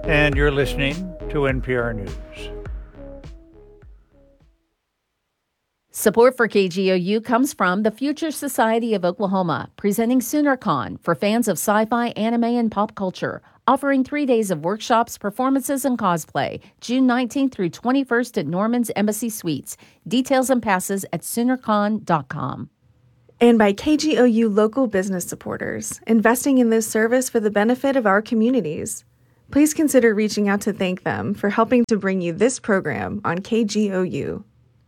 and you're listening to NPR News. Support for KGOU comes from the Future Society of Oklahoma, presenting SoonerCon for fans of sci-fi, anime, and pop culture, offering 3 days of workshops, performances, and cosplay, June 19th through 21st at Norman's Embassy Suites. Details and passes at SoonerCon.com. And by KGOU local business supporters, investing in this service for the benefit of our communities. Please consider reaching out to thank them for helping to bring you this program on KGOU.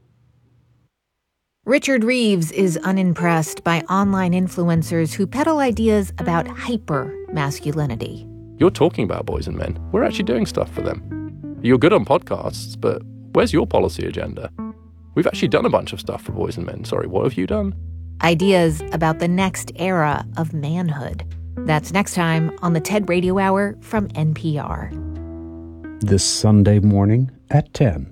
Richard Reeves is unimpressed by online influencers who peddle ideas about hyper-masculinity. You're talking about boys and men. We're actually doing stuff for them. You're good on podcasts, but where's your policy agenda? We've actually done a bunch of stuff for boys and men. Sorry, what have you done? Ideas about the next era of manhood. That's next time on the TED Radio Hour from NPR. This Sunday morning at 10.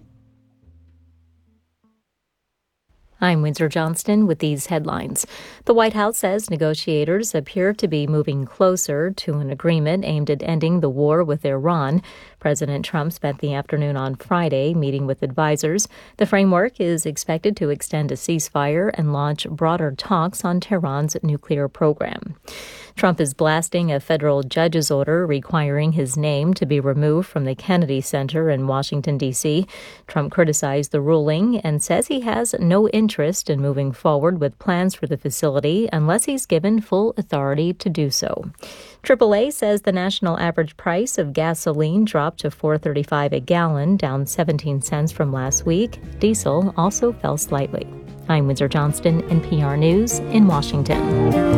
I'm Windsor Johnston with these headlines. The White House says negotiators appear to be moving closer to an agreement aimed at ending the war with Iran. President Trump spent the afternoon on Friday meeting with advisors. The framework is expected to extend a ceasefire and launch broader talks on Tehran's nuclear program. Trump is blasting a federal judge's order requiring his name to be removed from the Kennedy Center in Washington, D.C. Trump criticized the ruling and says he has no interest in moving forward with plans for the facility unless he's given full authority to do so. AAA says the national average price of gasoline dropped to $4.35 a gallon, down 17 cents from last week. Diesel also fell slightly. I'm Windsor Johnston, NPR News in Washington.